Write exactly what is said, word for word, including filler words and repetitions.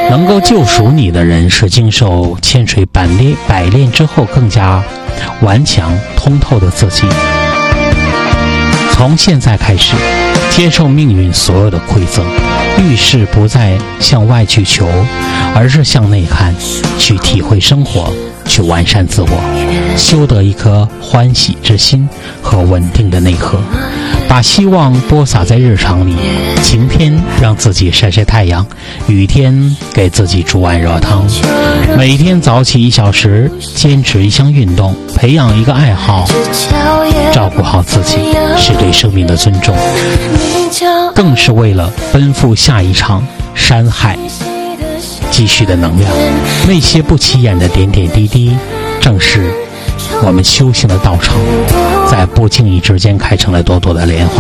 能够救赎你的人，是经受千锤百炼百炼之后更加顽强通透的自己。从现在开始，接受命运所有的馈赠，遇事不再向外去求，而是向内看，去体会生活，去完善自我，修得一颗欢喜之心和稳定的内核，把希望播撒在日常里。晴天让自己晒晒太阳，雨天给自己煮碗热汤。每天早起一小时，坚持一项运动，培养一个爱好，照顾好自己，是对生命的尊重，更是为了奔赴下一场山海积蓄的能量。那些不起眼的点点滴滴，正是我们修行的道场，在不经意之间开成了朵朵的莲花。